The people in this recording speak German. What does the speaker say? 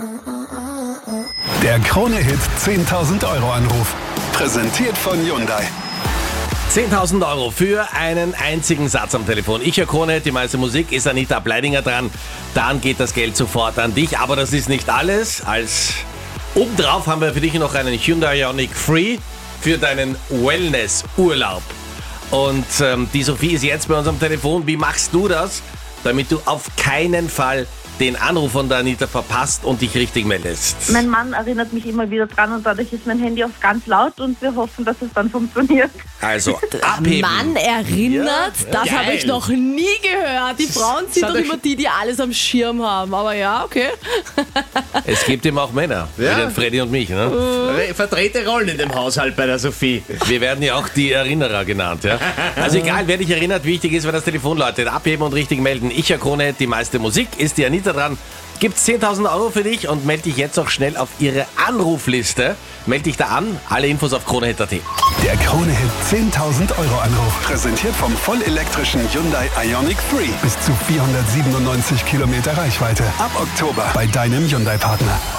Der Krone-Hit 10.000 Euro Anruf. Präsentiert von Hyundai. 10.000 Euro für einen einzigen Satz am Telefon. Ich höre Krone, die meiste Musik, ist Anita Bleidinger dran. Dann geht das Geld sofort an dich. Aber das ist nicht alles. Als obendrauf haben wir für dich noch einen Hyundai Ioniq Free für deinen Wellness-Urlaub. Und die Sophie ist jetzt bei uns am Telefon. Wie machst du das, damit du auf keinen Fall den Anruf von der Anita verpasst und dich richtig meldest? Mein Mann erinnert mich immer wieder dran und dadurch ist mein Handy auf ganz laut und wir hoffen, dass es dann funktioniert. Also, abheben. Mann erinnert, das geil. habe ich noch nie gehört. Die Frauen sind doch immer die alles am Schirm haben. Aber ja, okay. Es gibt eben auch Männer, wie den Freddy und mich. Ne? Verdrehte Rollen in dem Haushalt bei der Sophie. Wir werden ja auch die Erinnerer genannt. Ja? Also egal, wer dich erinnert, wichtig ist, wenn das Telefon läutet, abheben und richtig melden. Ich höre Krone, die meiste Musik, ist die Anita dran. Gibt's 10.000 Euro für dich und melde dich jetzt auch schnell auf ihre Anrufliste. Melde dich da an, alle Infos auf kronehit.at. Der Krone-Hit 10.000 Euro Anruf. Präsentiert vom vollelektrischen Hyundai Ioniq 3. Bis zu 497 Kilometer Reichweite. Ab Oktober bei deinem Hyundai-Partner.